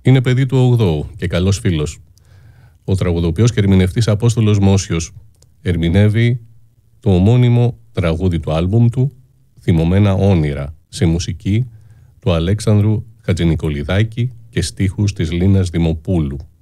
Είναι παιδί του 80 και καλός φίλος. Ο τραγουδοποιός και ερμηνευτής Απόστολος Μόσιος ερμηνεύει το ομώνυμο τραγούδι του άλμπουμ του «Θυμωμένα όνειρα» σε μουσική του Αλέξανδρου Χατζηνικολιδάκη και στίχους της Λίνας Δημοπούλου.